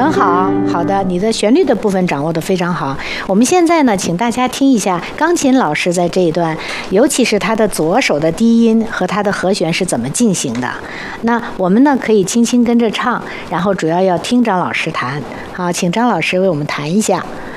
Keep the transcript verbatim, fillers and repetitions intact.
很好，好的，你的旋律的部分掌握得非常好。我们现在呢，请大家听一下钢琴老师在这一段，尤其是他的左手的低音和他的和弦是怎么进行的。那我们呢可以轻轻跟着唱，然后主要要听张老师弹。好，请张老师为我们弹一下。